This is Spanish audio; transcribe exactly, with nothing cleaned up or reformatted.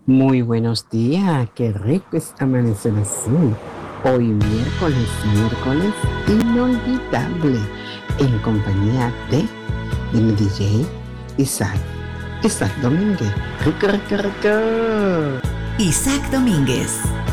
Muy buenos días, qué rico es amanecer así. Hoy miércoles, miércoles inolvidable, en compañía de, de mi D J Isaac, Isaac Domínguez. Rico, rico, rico. Isaac Domínguez.